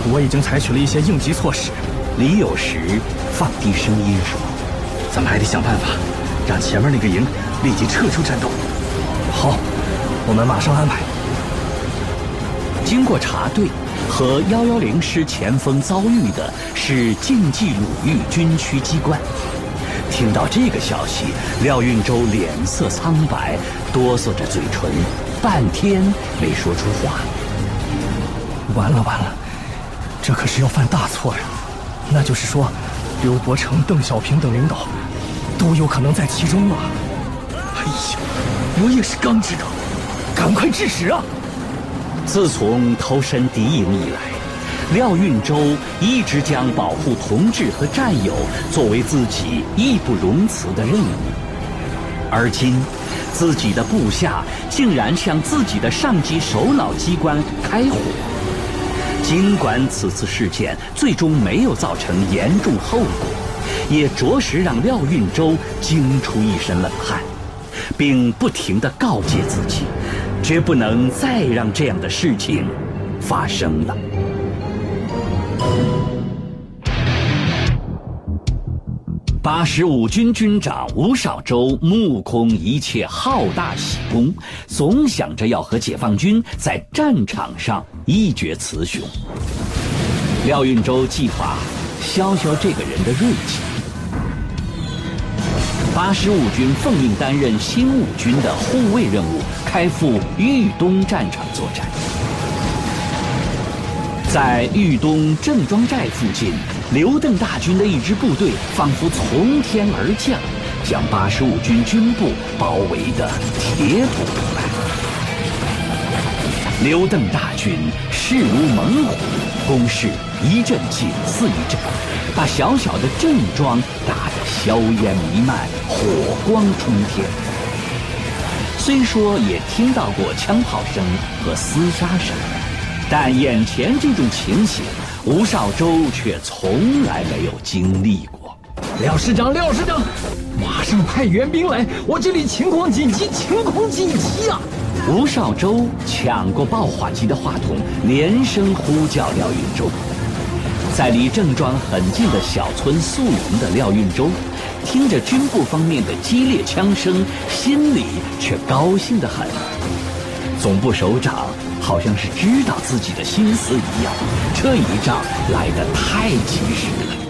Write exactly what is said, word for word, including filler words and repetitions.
我已经采取了一些应急措施。 李有时放低声音说：“ 咱们还得想办法，让前面那个营立即撤出战斗。”好，我们马上安排。 经过查对，和一一零师前锋遭遇的是晋冀鲁豫军区机关。听到这个消息，廖运周脸色苍白，哆嗦着嘴唇，半天没说出话。 完了完了，这可是要犯大错呀！那就是说，刘伯承、邓小平等领导都有可能在其中啊！哎呀，我也是刚知道，赶快制止啊！ 自从投身敌营以来，廖运周一直将保护同志和战友作为自己义不容辞的任务，而今自己的部下竟然向自己的上级首脑机关开火。尽管此次事件最终没有造成严重后果，也着实让廖运周惊出一身冷汗，并不停地告诫自己，绝不能再让这样的事情发生了。八十五军军长吴绍周目空一切，好大喜功，总想着要和解放军在战场上一决雌雄。廖运周计划消消这个人的锐气。八十五军奉命担任新五军的护卫任务，开赴豫东战场作战。在豫东郑庄寨附近，刘邓大军的一支部队仿佛从天而降，将八十五军军部包围得铁土不败。刘邓大军势如猛虎，攻势一阵紧似一阵，把小小的郑庄打得硝烟弥漫，火光冲天。虽说也听到过枪炮声和厮杀声，但眼前这种情形，吴绍周却从来没有经历过。 廖师长，廖师长，马上派援兵来！我这里情况紧急，情况紧急啊！ 吴绍周抢过报话机的话筒，连声呼叫廖运周。在离郑庄很近的小村宿营的廖运周，听着军部方面的激烈枪声，心里却高兴得很。总部首长好像是知道自己的心思一样，这一仗来得太及时了。